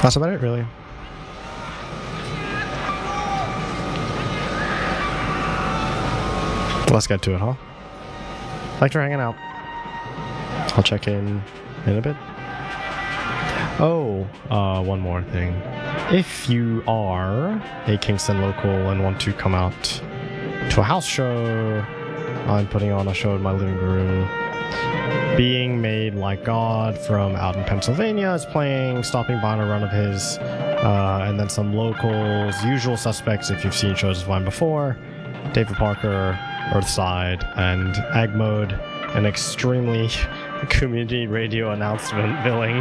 That's about it, really. Let's get to it, huh? Thanks for hanging out. I'll check in a bit. Oh, one more thing. If you are a Kingston local and want to come out to a house show, I'm putting on a show in my living room. Being Made Like God from out in Pennsylvania is playing, stopping by on a run of his, and then some locals, usual suspects if you've seen shows of mine before, David Parker, Earthside, and Ag Mode, an extremely community radio announcement billing.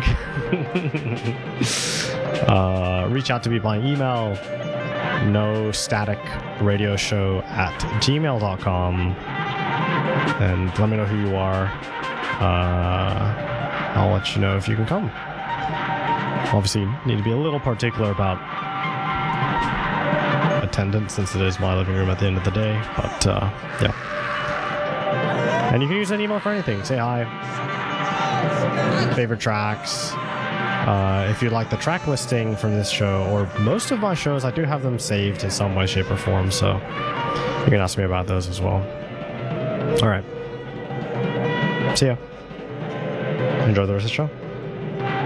Reach out to me by email, nostaticradioshow@gmail.com, and let me know who you are. I'll let you know if you can come. Obviously, need to be a little particular about attendance since it is my living room at the end of the day, but yeah. And you can use that email for anything. Say hi, favorite tracks. If you like the track listing from this show or most of my shows, I do have them saved in some way, shape, or form, so you can ask me about those as well. Alright. See ya. Enjoy the rest of the show.